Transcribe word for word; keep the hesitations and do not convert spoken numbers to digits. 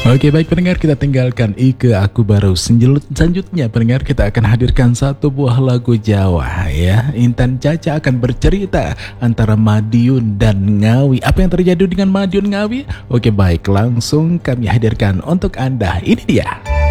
Oke baik pendengar, kita tinggalkan Ike Aku Baru. Senjelut selanjutnya pendengar, kita akan hadirkan satu buah lagu Jawa ya. Intan Caca akan bercerita antara Madiun dan Ngawi. Apa yang terjadi dengan Madiun Ngawi? Oke baik, langsung kami hadirkan untuk Anda. Ini dia.